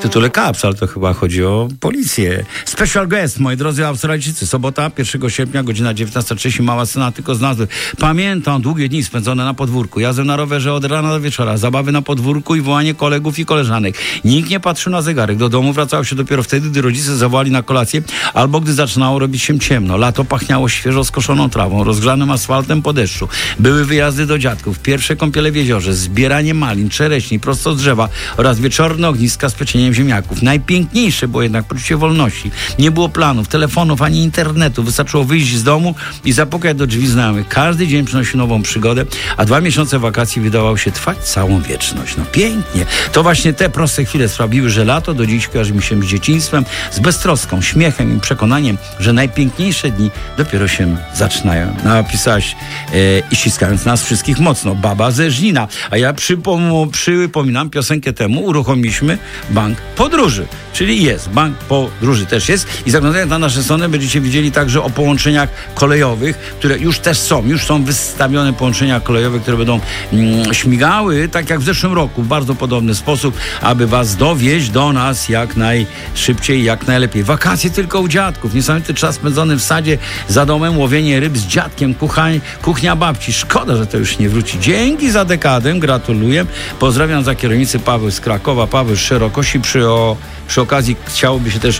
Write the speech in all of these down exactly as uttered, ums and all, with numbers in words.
w tytule Kaps, ale to chyba chodzi o policję. Special guest, moi drodzy Australijczycy. Sobota, pierwszego sierpnia, godzina dziewiętnasta trzydzieści, mała scena tylko z nazwy. Pamiętam długie dni spędzone na podwórku. Jazdę na rowerze od rana do wieczora. Zabawy na podwórku i wołanie kolegów i koleżanek. Nikt nie patrzył na zegarek. Do domu wracało się dopiero wtedy, gdy rodzice zawołali na kolację, albo gdy zaczynało robić się ciemno. Lato pachniało świeżo skoszoną trawą, rozgrzanym asfaltem po deszczu. Były wyjazdy do dziadków, pierwsze kąpiele w jeziorze, zbieranie malin, czereśni prosto z drzewa oraz wieczorne ogniska z pieczeniem ziemniaków. Najpiękniejsze było jednak poczucie wolności. Nie było planów, telefonów ani internetu. Wystarczyło wyjść z domu i zapukać do drzwi znajomych. Każdy dzień przynosił nową przygodę, a dwa miesiące wakacji wydawało się trwać całą wieczność. No pięknie. To właśnie te proste chwile sprawiły, że lato do dziś kojarzy mi się z dzieciństwem, z beztroską, śmiechem i przekonaniem, że najpiękniejsze dni dopiero się zaczynają. Napisałaś e, i ściskając nas wszystkich mocno. Baba ze Żnina. A ja przypom- przypominam piosenkę temu, uruchomiliśmy Bank Podróży. Czyli jest, Bank Podróży też jest. I zaglądając na nasze strony będziecie widzieli także o połączeniach kolejowych, które już też są. Już są wystawione połączenia kolejowe, które będą mm, śmigały, tak jak w zeszłym roku, w bardzo podobny sposób, aby was dowieźć do nas jak najszybciej, jak najlepiej. Wakacje tylko u dziadków. Niesamowity czas spędzony w sadzie, za domem, łowienie ryb z dziadkiem, kuchań, kuchnia babci. Szkoda, że to już nie wróci. Dzięki za dekadę, gratuluję. Pozdrawiam za kierownicy Paweł z Krakowa, Paweł z Szerokości. Przy, o, przy okazji chciałoby się też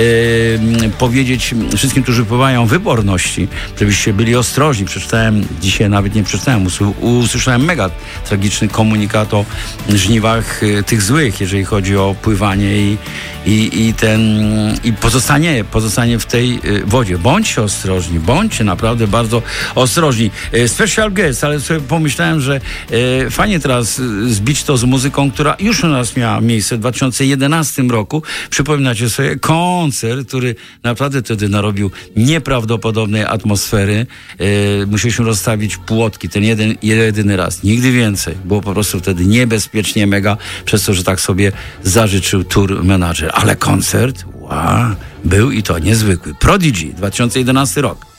e, powiedzieć wszystkim, którzy pływają wyborności, żebyście byli ostrożni. Przeczytałem, dzisiaj nawet nie przeczytałem, usłyszałem mega tragiczny komunikat o żniwach e, tych złych, jeżeli chodzi o pływanie i, i, i ten i pozostanie, pozostanie w tej e, wodzie. Bądźcie ostrożni, bądźcie naprawdę bardzo ostrożni. E, special guest, ale sobie pomyślałem, że e, fajnie teraz zbić to z muzyką, która już u nas miała miejsce w dwa tysiące jedenastym roku. Przypominacie sobie koncert, który naprawdę wtedy narobił nieprawdopodobnej atmosfery. E, musieliśmy rozstawić płotki, ten jeden, jedyny raz. Nigdy więcej. Było po prostu wtedy niebezpiecznie mega, przez to, że tak sobie zażyczył tour manager. Ale koncert, wow, był i to niezwykły. Prodigy, dwa tysiące jedenasty rok.